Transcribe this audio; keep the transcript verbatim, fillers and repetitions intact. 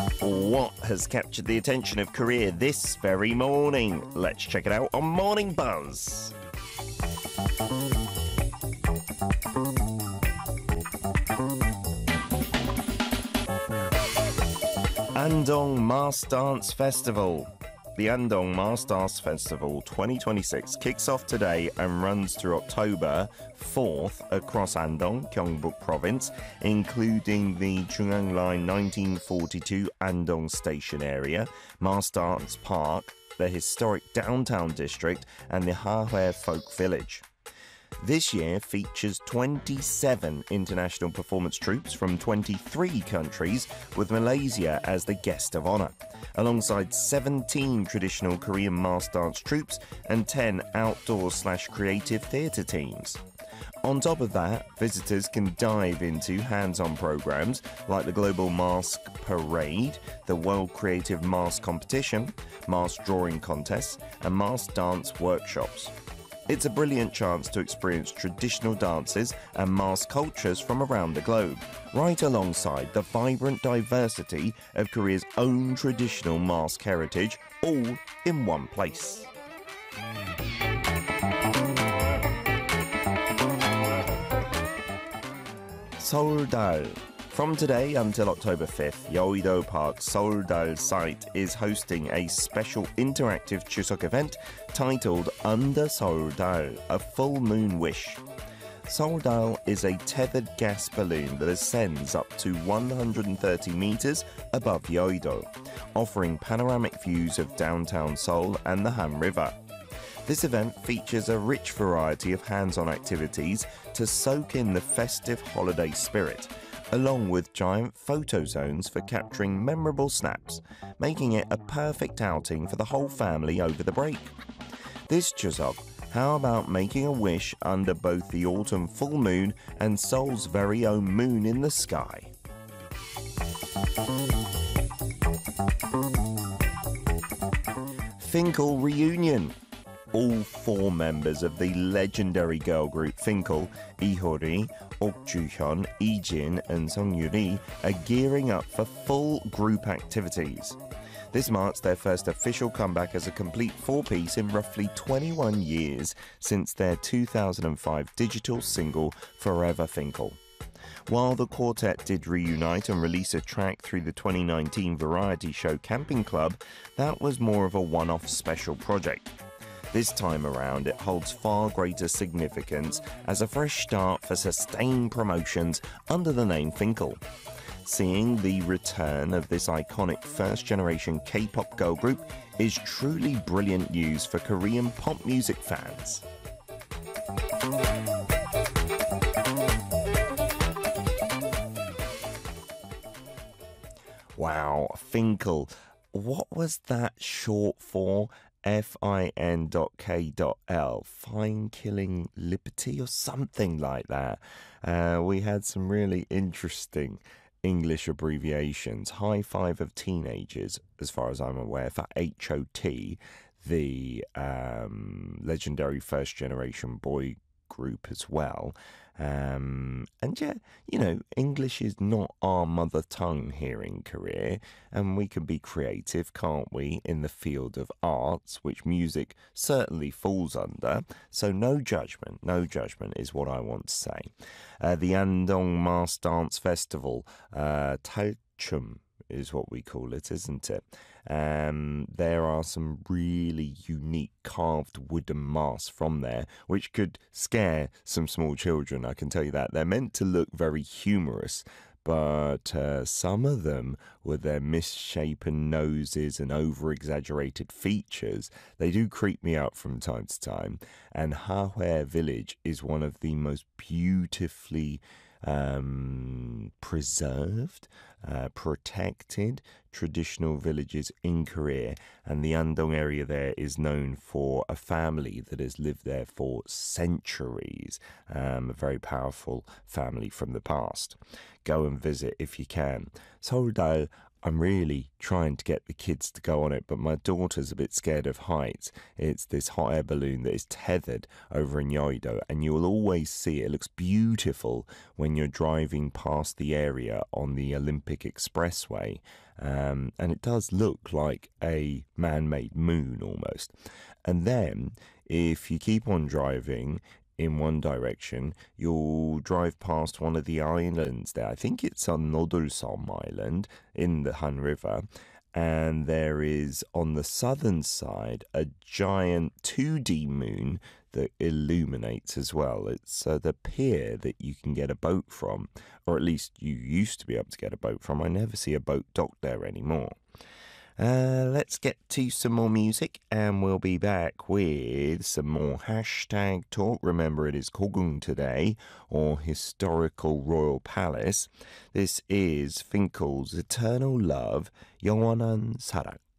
What has captured the attention of Korea this very morning? Let's check it out on Morning Buzz. Andong Mass Dance Festival. The Andong Mass Dance Festival twenty twenty-six kicks off today and runs through October fourth across Andong, Gyeongbuk Province, including the Chungang Line nineteen forty-two Andong Station area, Mass Dance Park, the historic downtown district, and the Hahue Folk Village. This year features twenty-seven international performance troupes from twenty-three countries, with Malaysia as the guest of honour, alongside seventeen traditional Korean mass dance troupes and ten outdoor slash creative theatre teams. On top of that, visitors can dive into hands-on programmes like the Global Mask Parade, the World Creative Mask Competition, mask drawing contests, and mask dance workshops. It's a brilliant chance to experience traditional dances and mask cultures from around the globe, right alongside the vibrant diversity of Korea's own traditional mask heritage, all in one place. Seoul-dal. From today until October fifth, Yeouido Park's Seoul-dal site is hosting a special interactive Chuseok event titled Under Seoul-dal, a full moon wish. Seoul-dal is a tethered gas balloon that ascends up to one hundred thirty metres above Yeouido, offering panoramic views of downtown Seoul and the Han River. This event features a rich variety of hands-on activities to soak in the festive holiday spirit, along with giant photo zones for capturing memorable snaps, making it a perfect outing for the whole family over the break. This Chuseok, how about making a wish under both the autumn full moon and Seoul's very own moon in the sky? Finkel reunion. All four members of the legendary girl group Finkel, Ihori, Ok Joo-hyun, Lee-jin and Song Yuri, are gearing up for full group activities. This marks their first official comeback as a complete four-piece in roughly twenty-one years since their two thousand five digital single Forever Finkel. While the quartet did reunite and release a track through the twenty nineteen variety show Camping Club, that was more of a one-off special project. This time around, it holds far greater significance as a fresh start for sustained promotions under the name Finkel. Seeing the return of this iconic first-generation K-pop girl group is truly brilliant news for Korean pop music fans. Wow, Finkel. What was that short for? F I N dot K dot L, Fine Killing Liberty or something like that. Uh, we had some really interesting English abbreviations. High Five of Teenagers, as far as I'm aware, for H O T, the um, legendary first generation boy group as well. Um, and yeah, you know, English is not our mother tongue here in Korea, and we can be creative, can't we, in the field of arts, which music certainly falls under. So no judgment, no judgment is what I want to say. Uh, the Andong Mass Dance Festival, uh, Talchum is what we call it, isn't it? Um, there are some really unique carved wooden masks from there, which could scare some small children, I can tell you that. They're meant to look very humorous, but uh, some of them, with their misshapen noses and over-exaggerated features, they do creep me out from time to time. And Hahue Village is one of the most beautifully um, preserved, uh, protected traditional villages in Korea, and the Andong area there is known for a family that has lived there for centuries, um, a very powerful family from the past. Go and visit if you can. Seoul-dal I'm really trying to get the kids to go on it, but my daughter's a bit scared of heights. It's this hot air balloon that is tethered over in Yoido, and you will always see it. It looks beautiful when you're driving past the area on the Olympic Expressway, um, and it does look like a man-made moon almost. And then, if you keep on driving in one direction, you'll drive past one of the islands there. I think it's on Nodulsom Island in the Han River. And there is on the southern side a giant two D moon that illuminates as well. It's uh, the pier that you can get a boat from, or at least you used to be able to get a boat from. I never see a boat docked there anymore. Uh, let's get to some more music and we'll be back with some more hashtag talk. Remember, it is Kogung today, or Historical Royal Palace. This is Finkel's Eternal Love, 영원한 사랑.